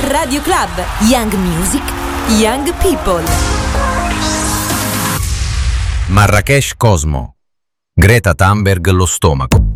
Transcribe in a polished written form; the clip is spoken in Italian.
Radio Club. Young Music, Young People. Marrakesh Cosmo. Greta Thunberg lo stomaco.